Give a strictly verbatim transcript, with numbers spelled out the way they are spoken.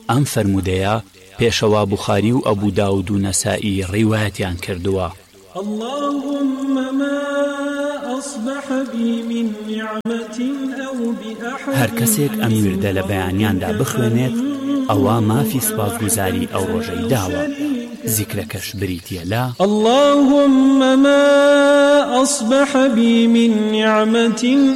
ئەم فەرمودەیە پێشەوا بوخاری و ئەبوو داود و نەسائی ڕیوایەتیان کردووە. اللهم ما أصبح بي من نعمة أو بأحد هەر کەسێک ئەم وردە لە بەیانیاندا بخوێنێت ئەوە مافی سوپاسگوزاری ئەو ڕۆژەی داوە. ذیکرەکەش بریتیە لە اللهم ما أصبح بي من نعمة